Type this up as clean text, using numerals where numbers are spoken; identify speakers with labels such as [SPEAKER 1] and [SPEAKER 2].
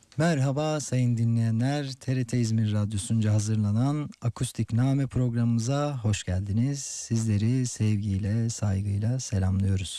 [SPEAKER 1] Merhaba sayın dinleyenler, TRT İzmir Radyosu'nca hazırlanan Akustik Name programımıza hoş geldiniz. Sizleri sevgiyle, saygıyla selamlıyoruz.